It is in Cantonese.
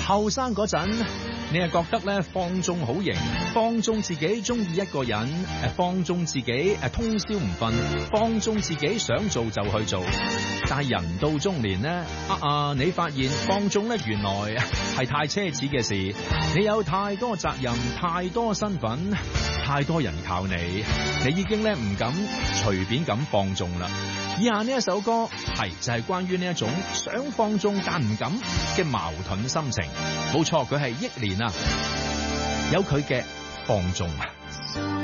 後生嗰陣，你係覺得咧放縱好型，放縱自己中意一個人，放縱自己通宵唔瞓，放縱自己想做就去做。但係人到中年咧，你發現放縱咧原來係太奢侈嘅事。你有太多責任，太多身份，太多人靠你，你已經咧唔敢隨便咁放縱啦。以下呢一首歌就係關於呢一種想放縱但唔敢嘅矛盾心情。冇錯，佢係憶蓮啊，有佢嘅放縱啊。